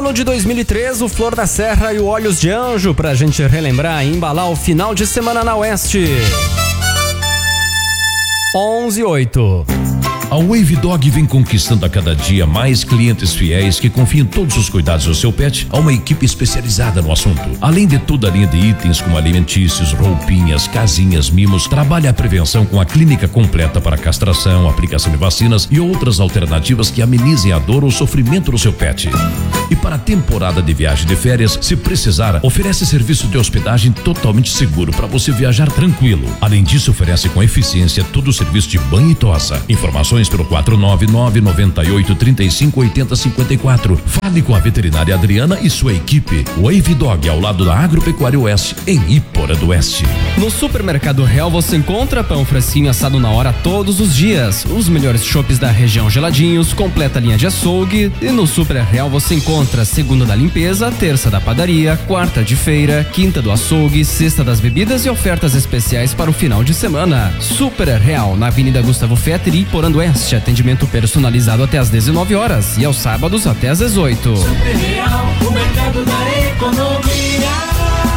ano de 2003, o Flor da Serra e o Olhos de Anjo, pra gente relembrar e embalar o final de semana na Oeste. 11:08. A Wave Dog vem conquistando a cada dia mais clientes fiéis que confiam todos os cuidados do seu pet a uma equipe especializada no assunto. Além de toda a linha de itens como alimentícios, roupinhas, casinhas, mimos, trabalha a prevenção com a clínica completa para castração, aplicação de vacinas e outras alternativas que amenizem a dor ou sofrimento do seu pet. E para a temporada de viagem de férias, se precisar, oferece serviço de hospedagem totalmente seguro para você viajar tranquilo. Além disso, oferece com eficiência todo o serviço de banho e tosa. Informações pelo 499-98-35-80-54. Fale com a veterinária Adriana e sua equipe. Wave Dog, ao lado da Agropecuária Oeste, em Iporã do Oeste. No Supermercado Real você encontra pão fresquinho assado na hora todos os dias. Os melhores chopes da região geladinhos, completa linha de açougue. E no Super Real você encontra segunda da limpeza, terça da padaria, quarta de feira, quinta do açougue, sexta das bebidas e ofertas especiais para o final de semana. Super Real, na Avenida Gustavo Fetter, Iporã do Oeste. Atendimento personalizado até às 19 horas e aos sábados até às 18. Super Real, o mercado da economia.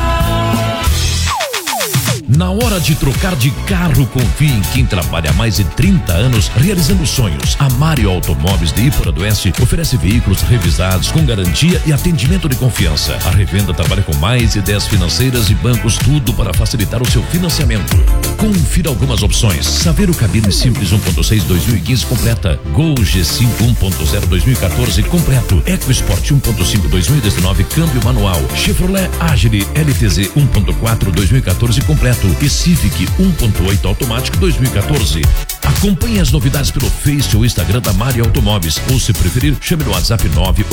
Na hora de trocar de carro, confie em quem trabalha há mais de 30 anos realizando sonhos. A Mário Automóveis de Iporã do Oeste oferece veículos revisados com garantia e atendimento de confiança. A revenda trabalha com mais de 10 financeiras e bancos, tudo para facilitar o seu financiamento. Confira algumas opções: Saveiro Cabine Simples 1.6 2015 completa, Gol G5 1.0 2014 completo, EcoSport 1.5 2019 câmbio manual, Chevrolet Agile LTZ 1.4 2014 completo e Civic 1.8 automático 2014. Acompanhe as novidades pelo Face ou Instagram da Mário Automóveis, ou se preferir, chame no WhatsApp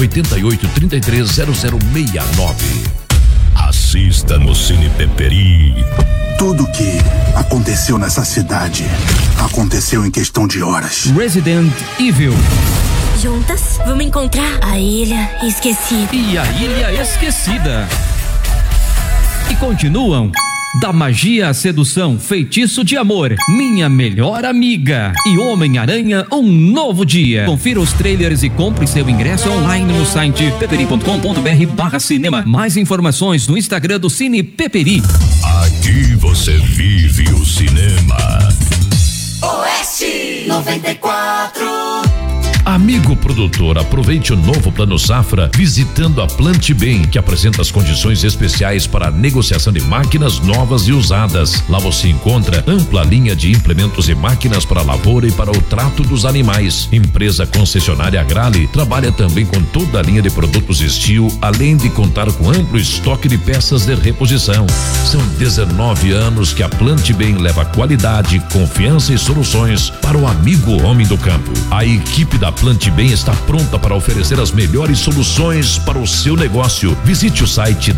988-330069. Assista no Cine Peperi. Tudo que aconteceu nessa cidade aconteceu em questão de horas. Resident Evil. Juntas, vamos encontrar a Ilha Esquecida. E a Ilha Esquecida. E continuam Da Magia à Sedução, Feitiço de Amor, Minha Melhor Amiga e Homem-Aranha, Um Novo Dia. Confira os trailers e compre seu ingresso online no site peperi.com.br/cinema. Mais informações no Instagram do Cine Peperi. Aqui você vive o cinema. Oeste 94. Amigo produtor, aproveite o novo Plano Safra visitando a Plante Bem, que apresenta as condições especiais para a negociação de máquinas novas e usadas. Lá você encontra ampla linha de implementos e máquinas para a lavoura e para o trato dos animais. Empresa concessionária Agrale trabalha também com toda a linha de produtos Steel, além de contar com amplo estoque de peças de reposição. São 19 anos que a Plante Bem leva qualidade, confiança e soluções para o amigo homem do campo. A equipe da Plante Bem está pronta para oferecer as melhores soluções para o seu negócio. Visite o site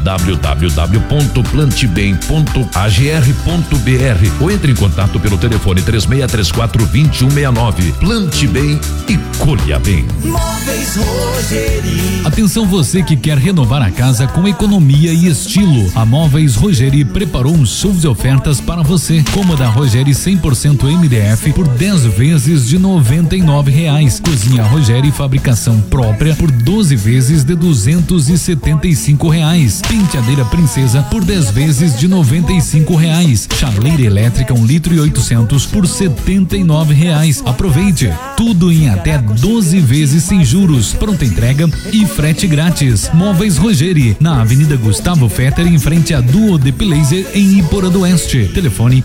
www.plantebem.agr.br ou entre em contato pelo telefone 3634-2169. Plante Bem e colha bem. Móveis Rogeri. Atenção você que quer renovar a casa com economia e estilo. A Móveis Rogeri preparou um show de ofertas para você. Cômoda Rogeri 100% MDF por 10 vezes de R$99. Cozinha Rogeri fabricação própria por 12 vezes de R$275. Penteadeira Princesa por 10 vezes de R$95. Chaleira elétrica 1,8 litro por R$79. Aproveite tudo em até 12 vezes sem juros, pronta entrega e frete grátis. Móveis Rogeri, na Avenida Gustavo Fetter, em frente a Duo Deep Laser, em Iporã do Oeste. Telefone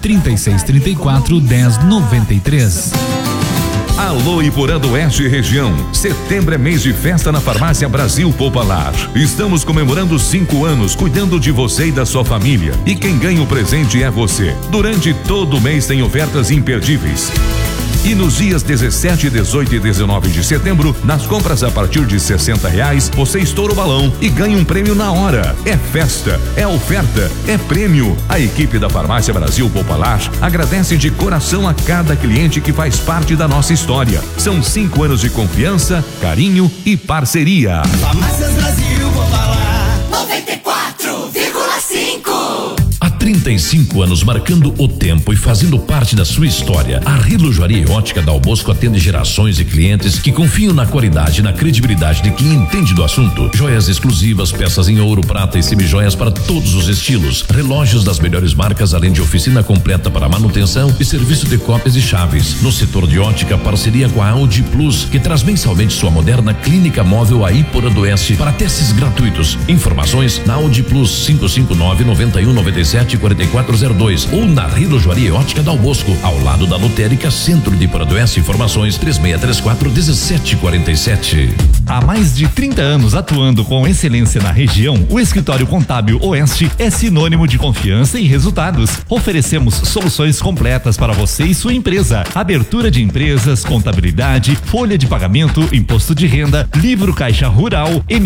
3634-1093. Alô Iporã do Oeste e região. Setembro é mês de festa na Farmácia Brasil Popular. Estamos comemorando 5 anos cuidando de você e da sua família. E quem ganha o presente é você. Durante todo o mês tem ofertas imperdíveis. E nos dias 17, 18 e 19 de setembro, nas compras a partir de R$60, você estoura o balão e ganha um prêmio na hora. É festa, é oferta, é prêmio. A equipe da Farmácia Brasil Popular agradece de coração a cada cliente que faz parte da nossa história. São 5 anos de confiança, carinho e parceria. Farmácias Brasil Popular 94,5. 35 anos marcando o tempo e fazendo parte da sua história. A Rilo Joalheria e Ótica Dal Bosco atende gerações de clientes que confiam na qualidade e na credibilidade de quem entende do assunto. Joias exclusivas, peças em ouro, prata e semijoias para todos os estilos. Relógios das melhores marcas, além de oficina completa para manutenção e serviço de cópias e chaves. No setor de ótica, parceria com a Audi Plus, que traz mensalmente sua moderna clínica móvel a Ípora do Oeste para testes gratuitos. Informações na Audi Plus 559-9197-4402 ou na Rilo Joalheria e Ótica Dal Bosco, ao lado da Lotérica Centro de Ípora do Oeste. Informações 3634-1747. Há mais de 30 anos atuando com excelência na região, o Escritório Contábil Oeste é sinônimo de confiança e resultados. Oferecemos soluções completas para você e sua empresa: abertura de empresas, contabilidade, folha de pagamento, imposto de renda, livro caixa rural,